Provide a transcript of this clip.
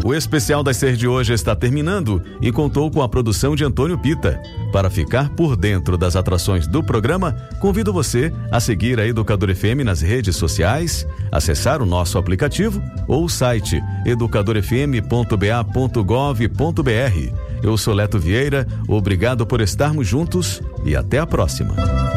O especial das 6 de hoje está terminando e contou com a produção de Antônio Pita. Para ficar por dentro das atrações do programa, convido você a seguir a Educador FM nas redes sociais, acessar o nosso aplicativo ou o site educadorfm.ba.gov.br. Eu sou Leto Vieira, obrigado por estarmos juntos e até a próxima.